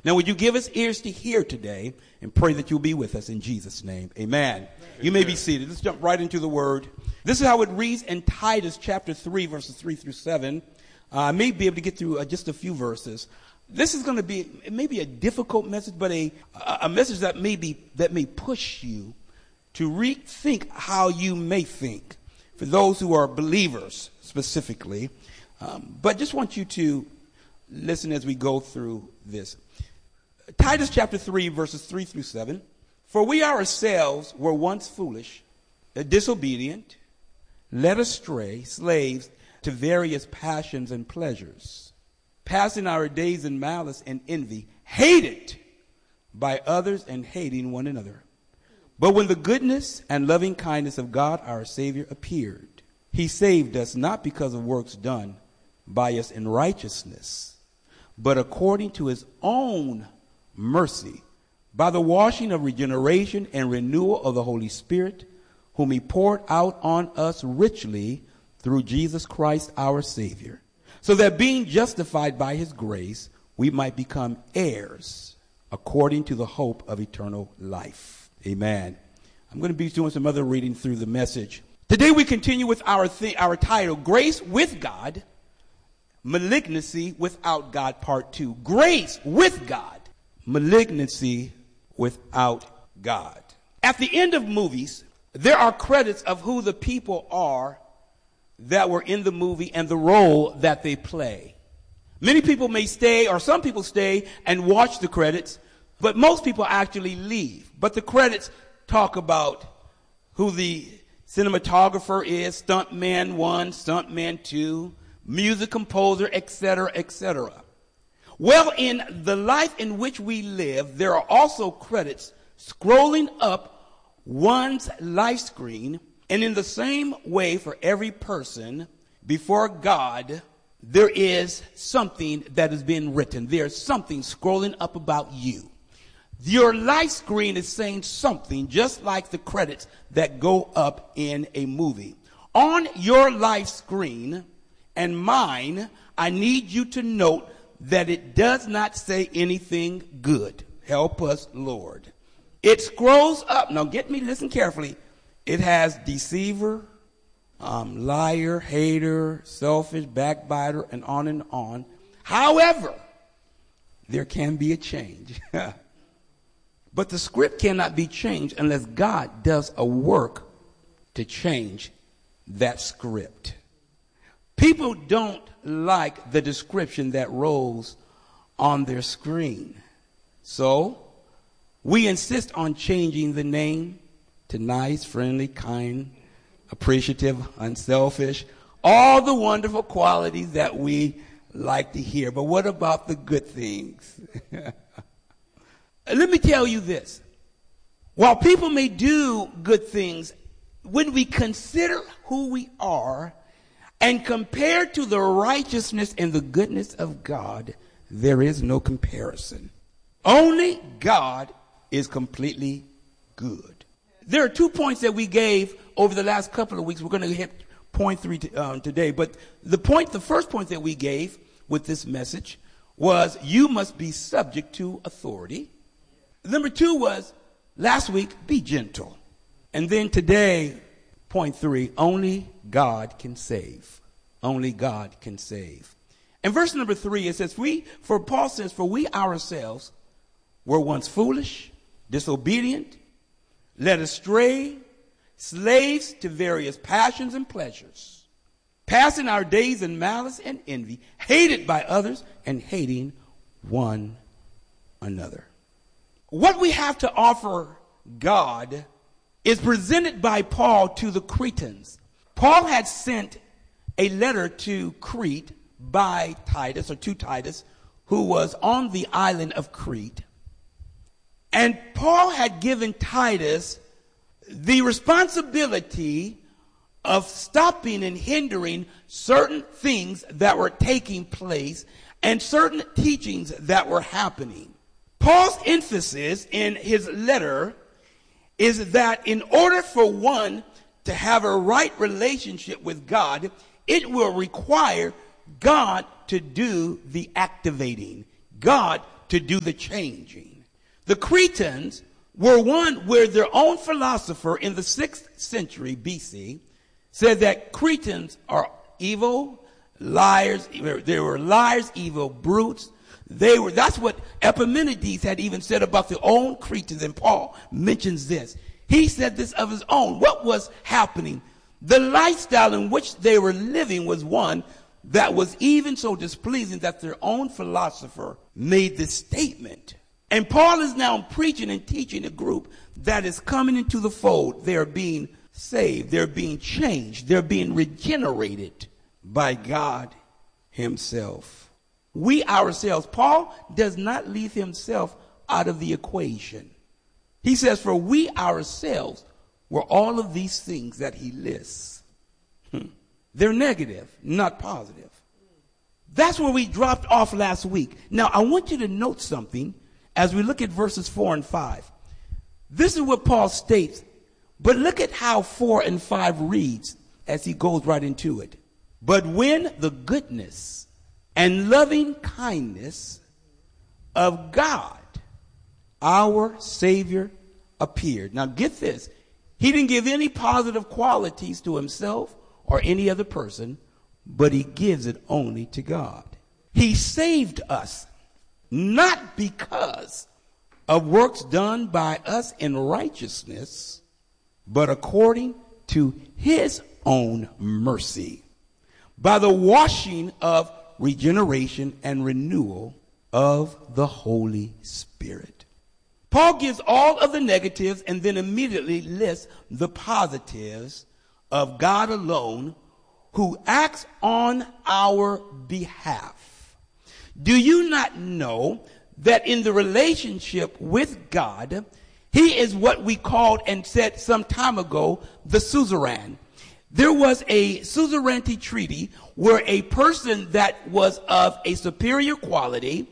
Now, would you give us ears to hear today and pray that you'll be with us in Jesus' name? Amen. You may be seated. Let's jump right into the word. This is how it reads in Titus chapter 3, verses 3 through 7. I may be able to get through just a few verses. This is going to be maybe a difficult message, but a message that may push you to rethink how you may think, for those who are believers specifically. But just want you to listen as we go through this. Titus chapter 3, verses 3 through 7. For we ourselves were once foolish, disobedient, led astray, slaves to various passions and pleasures, passing our days in malice and envy, hated by others and hating one another. But when the goodness and loving kindness of God our Savior appeared, he saved us not because of works done by us in righteousness, but according to his own mercy, by the washing of regeneration and renewal of the Holy Spirit, whom he poured out on us richly through Jesus Christ our Savior, so that being justified by his grace, we might become heirs according to the hope of eternal life. Amen. I'm going to be doing some other reading through the message. Today we continue with our title, Grace with God, Malignancy Without God, Part 2. Grace with God, malignancy without God. At the end of movies, there are credits of who the people are that were in the movie and the role that they play. Many people may stay, or some people stay and watch the credits, but most people actually leave. But the credits talk about who the cinematographer is, stuntman 1, stuntman 2, music composer, etc., etc. Well, in the life in which we live, there are also credits scrolling up one's life screen, and in the same way for every person before God, there is something that has been written. There's something scrolling up about you. Your life screen is saying something, just like the credits that go up in a movie. On your life screen and mine, I need you to note that it does not say anything good. Help us, Lord. It scrolls up. Now listen carefully. It has deceiver, liar, hater, selfish, backbiter, and on and on. However, there can be a change. But the script cannot be changed unless God does a work to change that script. People don't like the description that rolls on their screen. So we insist on changing the name to nice, friendly, kind, appreciative, unselfish, all the wonderful qualities that we like to hear. But what about the good things? Let me tell you this. While people may do good things, when we consider who we are and compare to the righteousness and the goodness of God, there is no comparison. Only God is completely good. There are 2 points that we gave over the last couple of weeks. We're going to hit point 3 today. But the first point that we gave with this message was you must be subject to authority. Number 2 was last week, be gentle. And then today, point 3, only God can save. Only God can save. And verse number 3, it says, Paul says, for we ourselves were once foolish, disobedient, led astray, slaves to various passions and pleasures, passing our days in malice and envy, hated by others and hating one another. What we have to offer God is presented by Paul to the Cretans. Paul had sent a letter to Crete by Titus, or to Titus, who was on the island of Crete. And Paul had given Titus the responsibility of stopping and hindering certain things that were taking place and certain teachings that were happening. Paul's emphasis in his letter is that in order for one to have a right relationship with God, it will require God to do the activating, God to do the changing. The Cretans were one where their own philosopher in the 6th century BC said that Cretans are evil, liars. They were liars, evil brutes. That's what Epimenides had even said about the own Cretans, and Paul mentions this. He said this of his own. What was happening? The lifestyle in which they were living was one that was even so displeasing that their own philosopher made this statement. And Paul is now preaching and teaching a group that is coming into the fold. They're being saved. They're being changed. They're being regenerated by God himself. We ourselves, Paul does not leave himself out of the equation. He says, for we ourselves were all of these things that he lists. They're negative, not positive. That's where we dropped off last week. Now, I want you to note something as we look at verses 4 and 5. This is what Paul states, but look at how 4 and 5 reads as he goes right into it. But when the goodness and loving kindness of God, our Savior, appeared. Now get this. He didn't give any positive qualities to himself or any other person, but he gives it only to God. He saved us, not because of works done by us in righteousness, but according to his own mercy, by the washing of regeneration and renewal of the Holy Spirit. Paul gives all of the negatives and then immediately lists the positives of God alone, who acts on our behalf. Do you not know that in the relationship with God, he is what we called and said some time ago, the suzerain. There was a suzerainty treaty where a person that was of a superior quality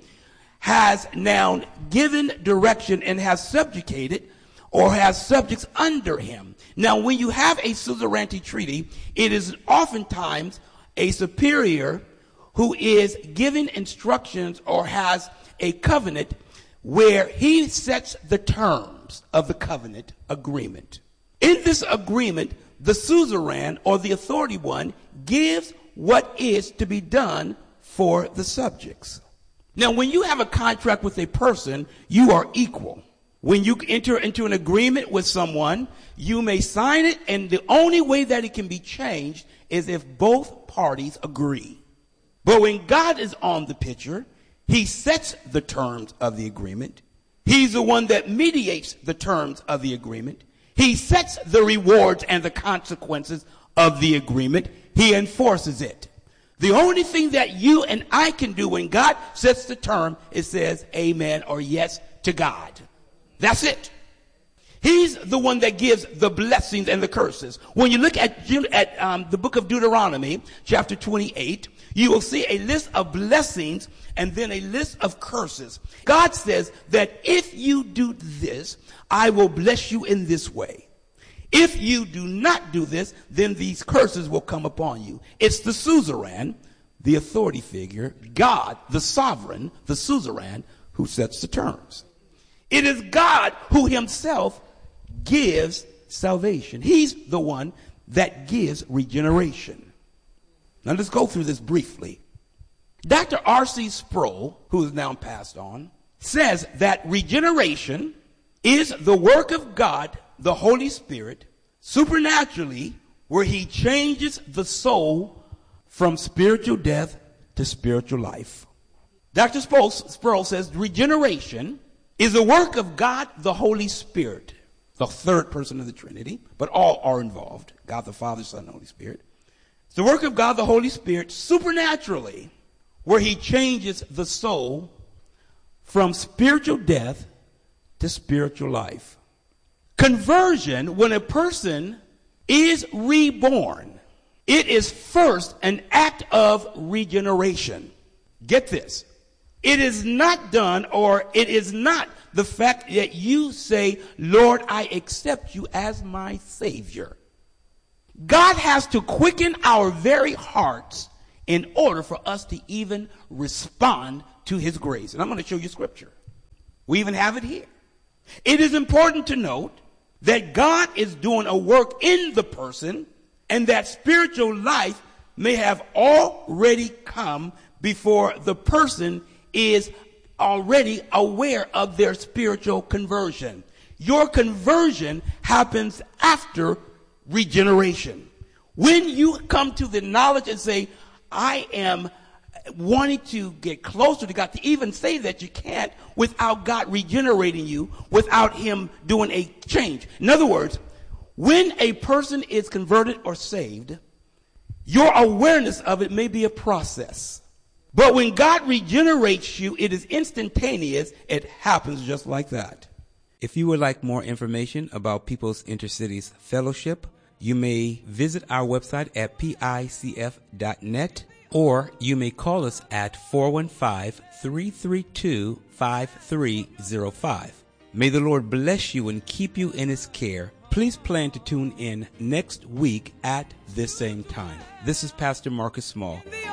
has now given direction and has subjugated or has subjects under him. Now, when you have a suzerainty treaty, it is oftentimes a superior who is giving instructions or has a covenant where he sets the terms of the covenant agreement. In this agreement, the suzerain or the authority one gives what is to be done for the subjects. Now, when you have a contract with a person, you are equal. When you enter into an agreement with someone, you may sign it, and the only way that it can be changed is if both parties agree. But when God is on the picture, he sets the terms of the agreement. He's the one that mediates the terms of the agreement. He sets the rewards and the consequences of the agreement. He enforces it. The only thing that you and I can do when God sets the term, it says amen or yes to God. That's it. He's the one that gives the blessings and the curses. When you look at the book of Deuteronomy, chapter 28, you will see a list of blessings and then a list of curses. God says that if you do this, I will bless you in this way. If you do not do this, then these curses will come upon you. It's the suzerain, the authority figure, God, the sovereign, the suzerain, who sets the terms. It is God who himself gives salvation. He's the one that gives regeneration. Now let's go through this briefly. Dr. R.C. Sproul, who is now passed on, says that regeneration is the work of God, the Holy Spirit, supernaturally, where he changes the soul from spiritual death to spiritual life. Dr. Sproul says regeneration is the work of God, the Holy Spirit, the third person of the Trinity, but all are involved, God the Father, Son, and Holy Spirit. It's the work of God, the Holy Spirit, supernaturally, where he changes the soul from spiritual death to spiritual life. Conversion, when a person is reborn, it is first an act of regeneration. Get this. It is not done, or it is not the fact that you say, Lord, I accept you as my Savior. God has to quicken our very hearts in order for us to even respond to his grace. And I'm going to show you scripture. We even have it here. It is important to note that God is doing a work in the person, and that spiritual life may have already come before the person is already aware of their spiritual conversion. Your conversion happens after regeneration. When you come to the knowledge and say, I am wanting to get closer to God, to even say that you can't without God regenerating you, without him doing a change. In other words, when a person is converted or saved, your awareness of it may be a process. But when God regenerates you, it is instantaneous. It happens just like that. If you would like more information about People's Intercities Fellowship, you may visit our website at picf.net, or you may call us at 415-332-5305. May the Lord bless you and keep you in his care. Please plan to tune in next week at this same time. This is Pastor Marcus Small.